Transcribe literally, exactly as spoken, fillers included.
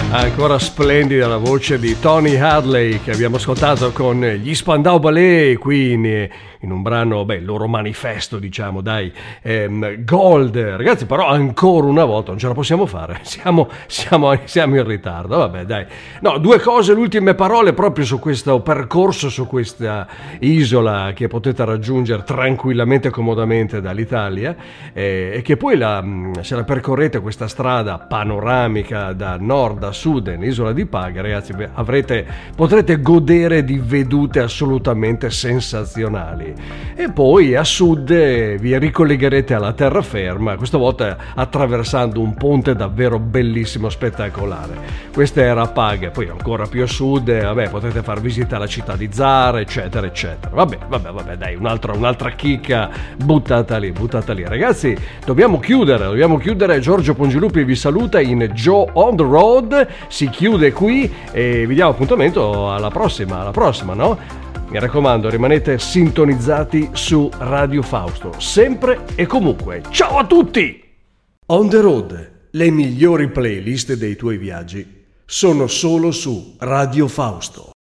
Ancora splendida la voce di Tony Hadley che abbiamo ascoltato con gli Spandau Ballet qui in, in un brano, beh, il loro manifesto, diciamo, dai, ehm, Gold. Ragazzi, però ancora una volta non ce la possiamo fare, siamo, siamo, siamo in ritardo, vabbè, dai. No, due cose, le ultime parole proprio su questo percorso, su questa isola che potete raggiungere tranquillamente e comodamente dall'Italia, eh, e che poi la, se la percorrete questa strada panoramica da nord a sud nell'isola di Paga, ragazzi, avrete, potrete godere di vedute assolutamente sensazionali. E poi a sud vi ricollegherete alla terraferma, questa volta attraversando un ponte davvero bellissimo, spettacolare. Questa era Paga, poi ancora più a sud, vabbè, potete far visita alla città di Zara, eccetera, eccetera. Vabbè, vabbè, vabbè, dai, un'altra, un'altra chicca buttata lì, buttata lì. Ragazzi, dobbiamo chiudere, dobbiamo chiudere. Giorgio Pongilupi vi saluta in Joe on the Road. Si chiude qui e vi diamo appuntamento alla prossima, alla prossima, no? Mi raccomando, rimanete sintonizzati su Radio Fausto, sempre e comunque. Ciao a tutti! On the Road, le migliori playlist dei tuoi viaggi sono solo su Radio Fausto.